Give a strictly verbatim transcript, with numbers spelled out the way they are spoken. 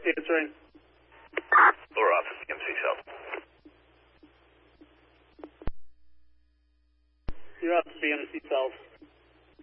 answering. Lower office, M C South. You're up, B M C South.